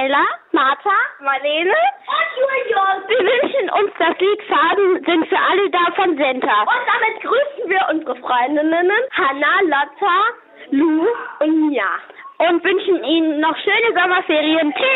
Ella, Martha, Marlene und Julius. Wir wünschen uns das Lied Farben sind für alle da von Senta. Und damit grüßen wir unsere Freundinnen Hanna, Lotta, Lu und Mia. Und wünschen Ihnen noch schöne Sommerferien. Tschüss.